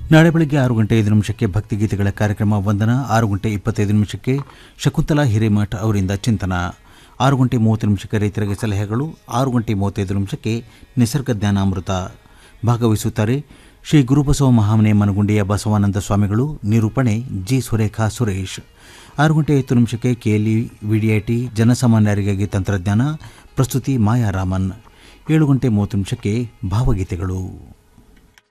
ನಾಳೆ ಬೆಳಗ್ಗೆ 6:05 ಭಕ್ತಿಗೀತೆಗಳ ಕಾರ್ಯಕ್ರಮ ವಂದನ. 6:25 ಶಕುಂತಲಾ ಹಿರೇಮಠ್ ಅವರಿಂದ ಚಿಂತನ. 6:30 ರೈತರಿಗೆ ಸಲಹೆಗಳು. 6:35 ನಿಸರ್ಗ ಜ್ಞಾನಾಮೃತ. ಭಾಗವಹಿಸುತ್ತಾರೆ ಶ್ರೀ ಗುರುಬಸವ ಮಹಾಮನೆ ಮನಗುಂಡಿಯ ಬಸವಾನಂದ ಸ್ವಾಮಿಗಳು. ನಿರೂಪಣೆ G Surekha Suresh. 6:10 KLE VDIT ಜನಸಾಮಾನ್ಯರಿಗಾಗಿ ತಂತ್ರಜ್ಞಾನ. ಪ್ರಸ್ತುತಿ ಮಾಯಾರಾಮನ್. 7:30 ಭಾವಗೀತೆಗಳು.